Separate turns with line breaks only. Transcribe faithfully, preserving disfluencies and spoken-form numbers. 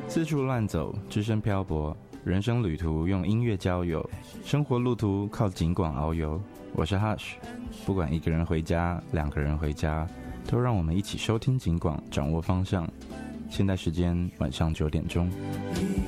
四处乱走，只身漂泊，人生旅途用音乐交友，生活路途靠景广遨游。我是 Hush， 不管一个人回家，两个人回家，都让我们一起收听景广，掌握方向。现在时间晚上九点钟。